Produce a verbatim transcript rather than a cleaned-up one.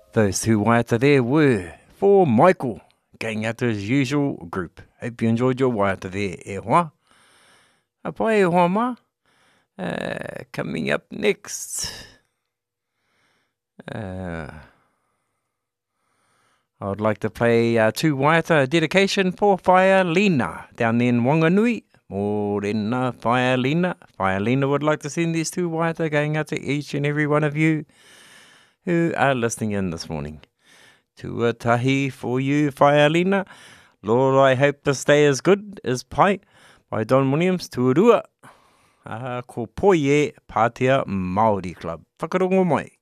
Those two waiata there were for Michael, going out to his usual group. Hope you enjoyed your waiata there, e hoa. A pai e hoa ma. Uh, coming up next, uh, I would like to play uh, two waiata dedication for Whaialina down there in Wanganui. Morena Whaialina. Whaialina would like to send these two waiata going out to each and every one of you who are listening in this morning. Tuatahi for you, Whaialina. Lord, I hope this day is good as Pai by Don Williams. Tuarua. Uh, ko Poie Pātea Māori Club. Whakarongo mai.